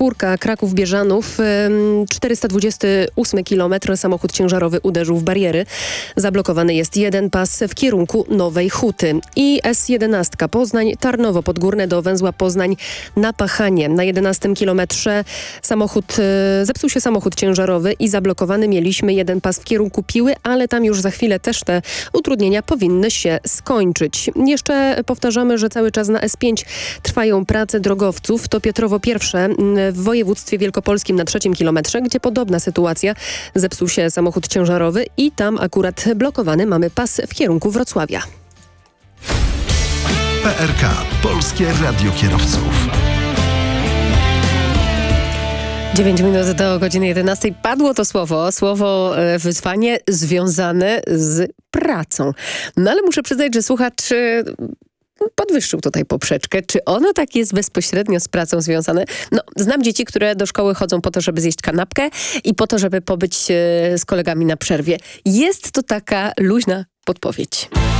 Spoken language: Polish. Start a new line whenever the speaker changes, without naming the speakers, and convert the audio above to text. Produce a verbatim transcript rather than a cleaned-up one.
czwórka Kraków-Bieżanów, czterysta dwudziesty ósmy kilometr, samochód ciężarowy uderzył w bariery. Zablokowany jest jeden pas w kierunku Nowej Huty. I S jedenaście Poznań-Tarnowo Podgórne do węzła Poznań na Pachanie. Na jedenastym kilometrze samochód, zepsuł się samochód ciężarowy i zablokowany mieliśmy jeden pas w kierunku Piły, ale tam już za chwilę też te utrudnienia powinny się skończyć. Jeszcze powtarzamy, że cały czas na S pięć trwają prace drogowców. To Piotrowo Pierwsze w województwie wielkopolskim na trzecim kilometrze, gdzie podobna sytuacja. Zepsuł się samochód ciężarowy i tam akurat blokowany mamy pas w kierunku Wrocławia.
P R K. Polskie Radio Kierowców.
dziewięć minut do godziny jedenastej. Padło to słowo, słowo e, wyzwanie związane z pracą. No ale muszę przyznać, że słuchacz e, podwyższył tutaj poprzeczkę. Czy ono tak jest bezpośrednio z pracą związane? No, znam dzieci, które do szkoły chodzą po to, żeby zjeść kanapkę i po to, żeby pobyć e, z kolegami na przerwie. Jest to taka luźna podpowiedź.